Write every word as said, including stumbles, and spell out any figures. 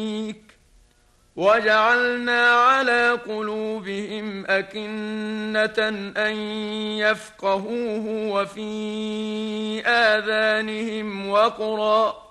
وجعلنا على قلوبهم أكنة أن يفقهوه وفي آذانهم وقرا